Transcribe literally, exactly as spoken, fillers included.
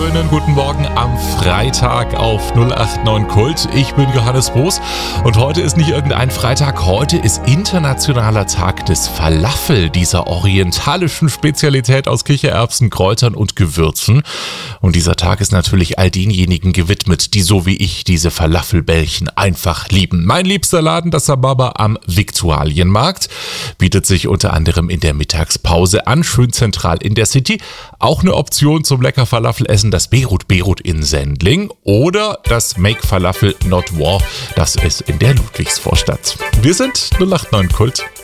Schönen guten Morgen am Freitag auf null acht neun Kult. Ich bin Johannes Boos und heute ist nicht irgendein Freitag, heute ist internationaler Tag des Falafel, dieser orientalischen Spezialität aus Kichererbsen, Kräutern und Gewürzen. Und dieser Tag ist natürlich all denjenigen gewidmet, die so wie ich diese Falafelbällchen einfach lieben. Mein liebster Laden, das Sababa am Viktualienmarkt, bietet sich unter anderem in der Mittagspause an, schön zentral in der City. Auch eine Option zum lecker Falafelessen, das Beirut Beirut in Sendling oder das Make Falafel Not War, das ist in der Ludwigsvorstadt. Wir sind null acht neun Kult.